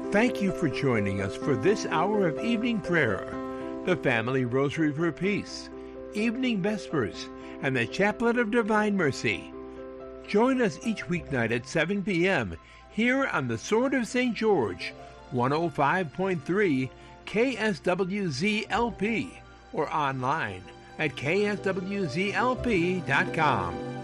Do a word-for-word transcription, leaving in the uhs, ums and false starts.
Thank you for joining us for this hour of evening prayer, the Family Rosary for Peace, Evening Vespers, and the Chaplet of Divine Mercy. Join us each weeknight at seven p.m. here on the Sword of Saint George, one oh five point three K S W Z L P, or online at K S W Z L P dot com.